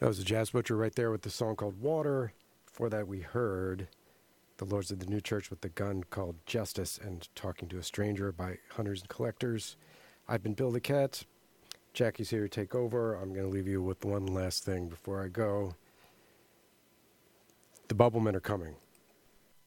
That was a Jazz Butcher right there with the song called Water. Before that, we heard the Lords of the New Church with the gun called Justice and Talking to a Stranger by Hunters and Collectors. I've been Bill the Cat. Jackie's here to take over. I'm going to leave you with one last thing before I go. The Bubblemen are coming.